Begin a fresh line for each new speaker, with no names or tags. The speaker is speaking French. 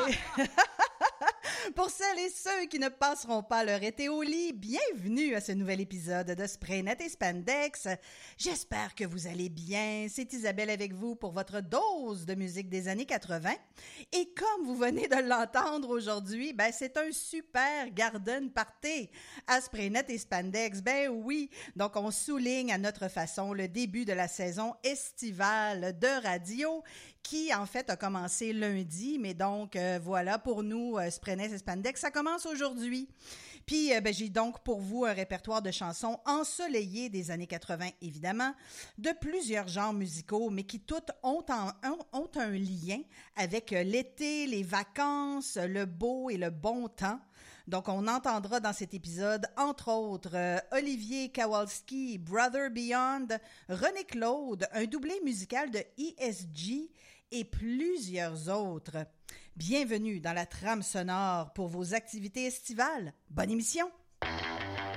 Pour celles et ceux qui ne passeront pas leur été au lit, bienvenue à ce nouvel épisode de Spraynet et Spandex. J'espère que vous allez bien. C'est Isabelle avec vous pour votre dose de musique des années 80. Et comme vous venez de l'entendre aujourd'hui, c'est un super garden party à Spraynet et Spandex. Ben oui, donc on souligne à notre façon le début de la saison estivale de radio qui en fait a commencé lundi, mais donc voilà pour nous Spraynet et Spandex, ça commence aujourd'hui. Puis j'ai donc pour vous un répertoire de chansons ensoleillées des années 80 évidemment, de plusieurs genres musicaux, mais qui toutes ont un lien avec l'été, les vacances, le beau et le bon temps. Donc on entendra dans cet épisode entre autres Olivier Kowalski, Brother Beyond, René Claude, un doublé musical de ESG et plusieurs autres. Bienvenue dans la trame sonore pour vos activités estivales. Bonne émission!